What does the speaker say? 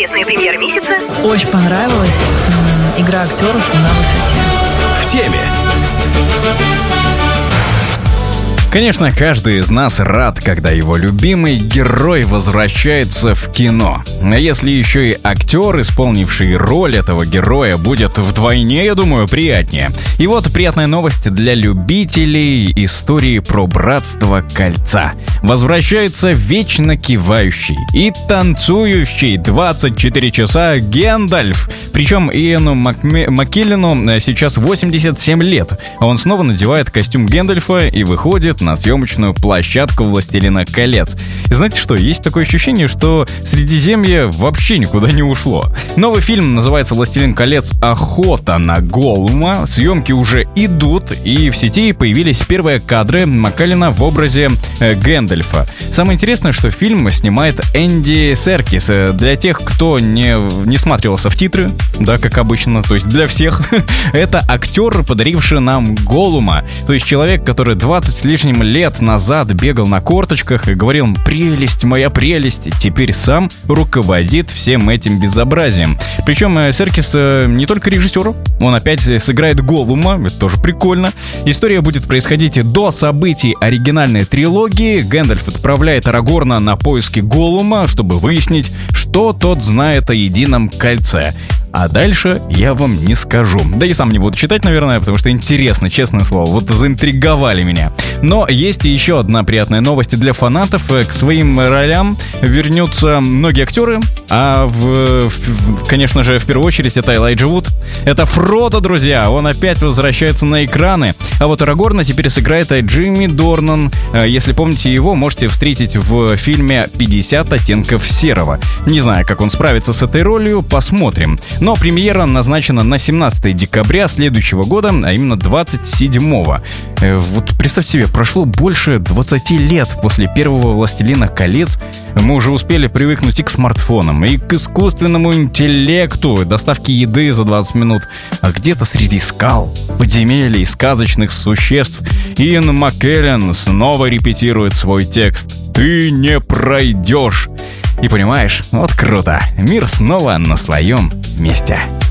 Интересная премьера месяца. Очень понравилась. Игра актеров на высоте. В теме. Конечно, каждый из нас рад, когда его любимый герой возвращается в кино. А если еще и актер, исполнивший роль этого героя, будет вдвойне, я думаю, приятнее. И вот приятная новость для любителей истории про Братство Кольца. Возвращается вечно кивающий и танцующий 24 часа Гэндальф. Причем Иэну Маккеллену сейчас 87 лет. Он снова надевает костюм Гэндальфа и выходит на съемочную площадку «Властелина колец». И знаете что, есть такое ощущение, что Средиземье вообще никуда не ушло. Новый фильм называется «Властелин колец. Охота на Голлума». Съемки уже идут, и в сети появились первые кадры Маккеллена в образе Гэндальфа. Самое интересное, что фильм снимает Энди Серкис. Для тех, кто не смотрелся в титры, да, как обычно, то есть для всех, это актер, подаривший нам Голлума. То есть человек, который 20 с лишним лет назад бегал на корточках и говорил: «Прелесть, моя прелесть», теперь сам руководит всем этим безобразием. Причем Серкис не только режиссер, он опять сыграет Голлума, это тоже прикольно. История будет происходить до событий оригинальной трилогии. Гэндальф отправляет Арагорна на поиски Голлума, чтобы выяснить, что тот знает о Едином кольце. А дальше я вам не скажу. Да и сам не буду читать, наверное, потому что интересно, честное слово. Вот заинтриговали меня. Но есть и еще одна приятная новость для фанатов. К своим ролям вернутся многие актеры. А конечно же, в первую очередь, это Элайджа Вуд. Это Фродо, друзья. Он опять возвращается на экраны. А вот Арагорна теперь сыграет Джимми Дорнан. Если помните его, можете встретить в фильме «50 оттенков серого». Не знаю, как он справится с этой ролью, посмотрим. Но премьера назначена на 17 декабря следующего года, а именно 27-го. Вот представьте себе, прошло больше 20 лет после первого «Властелина колец». Мы уже успели привыкнуть и к смартфонам, и к искусственному интеллекту, доставке еды за 20 минут. А где-то среди скал, подземелий, сказочных существ Иэн Маккеллен снова репетирует свой текст: «Ты не пройдешь». И понимаешь, вот круто, мир снова на своем месте.